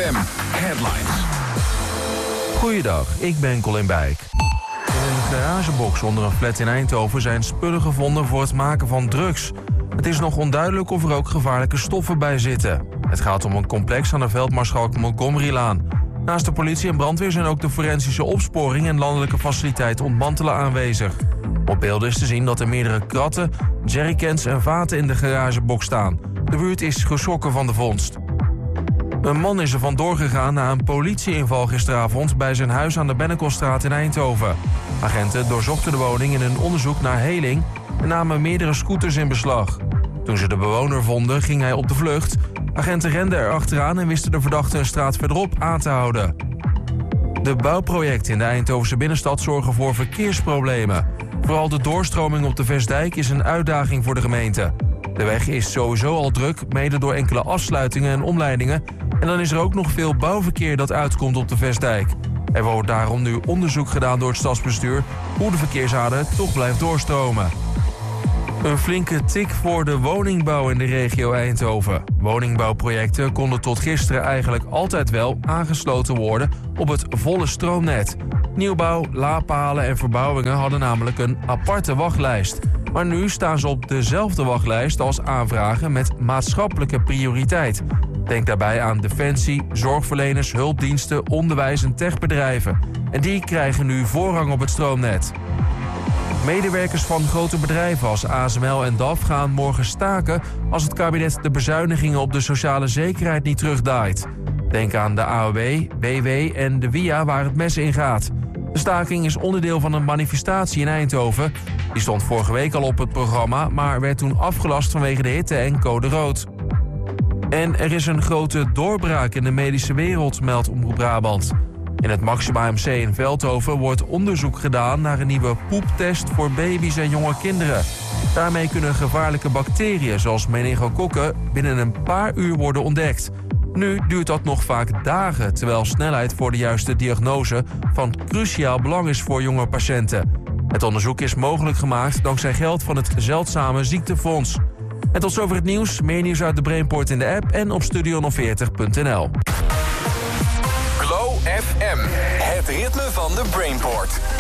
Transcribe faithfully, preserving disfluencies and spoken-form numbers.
M Headlines. Goeiedag, ik ben Colin Bijk. In een garagebox onder een flat in Eindhoven zijn spullen gevonden voor het maken van drugs. Het is nog onduidelijk of er ook gevaarlijke stoffen bij zitten. Het gaat om een complex aan de Veldmaarschalk Montgomerylaan. Naast de politie en brandweer zijn ook de forensische opsporing en landelijke faciliteit ontmantelen aanwezig. Op beelden is te zien dat er meerdere kratten, jerrycans en vaten in de garagebox staan. De buurt is geschrokken van de vondst. Een man is er vandoor gegaan na een politieinval gisteravond bij zijn huis aan de Bennekelstraat in Eindhoven. Agenten doorzochten de woning in een onderzoek naar heling en namen meerdere scooters in beslag. Toen ze de bewoner vonden, ging hij op de vlucht. Agenten renden er achteraan en wisten de verdachte een straat verderop aan te houden. De bouwprojecten in de Eindhovense binnenstad zorgen voor verkeersproblemen. Vooral de doorstroming op de Vestdijk is een uitdaging voor de gemeente. De weg is sowieso al druk, mede door enkele afsluitingen en omleidingen. En dan is er ook nog veel bouwverkeer dat uitkomt op de Vestdijk. Er wordt daarom nu onderzoek gedaan door het stadsbestuur hoe de verkeersader toch blijft doorstromen. Een flinke tik voor de woningbouw in de regio Eindhoven. Woningbouwprojecten konden tot gisteren eigenlijk altijd wel aangesloten worden op het volle stroomnet. Nieuwbouw, laadpalen en verbouwingen hadden namelijk een aparte wachtlijst. Maar nu staan ze op dezelfde wachtlijst als aanvragen met maatschappelijke prioriteit. Denk daarbij aan defensie, zorgverleners, hulpdiensten, onderwijs en techbedrijven. En die krijgen nu voorrang op het stroomnet. Medewerkers van grote bedrijven als A S M L en D A F gaan morgen staken als het kabinet de bezuinigingen op de sociale zekerheid niet terugdraait. Denk aan de A O W, B W en de W I A waar het mes in gaat. De staking is onderdeel van een manifestatie in Eindhoven. Die stond vorige week al op het programma, maar werd toen afgelast vanwege de hitte en code rood. En er is een grote doorbraak in de medische wereld, meldt Omroep Brabant. In het Maxima M C in Veldhoven wordt onderzoek gedaan naar een nieuwe poeptest voor baby's en jonge kinderen. Daarmee kunnen gevaarlijke bacteriën zoals meningokokken binnen een paar uur worden ontdekt. Nu duurt dat nog vaak dagen, terwijl snelheid voor de juiste diagnose van cruciaal belang is voor jonge patiënten. Het onderzoek is mogelijk gemaakt dankzij geld van het Zeldzame Ziektefonds. En tot zover het nieuws. Meer nieuws uit de Brainport in de app en op studio nul veertig punt n l. Glow F M, het ritme van de Brainport.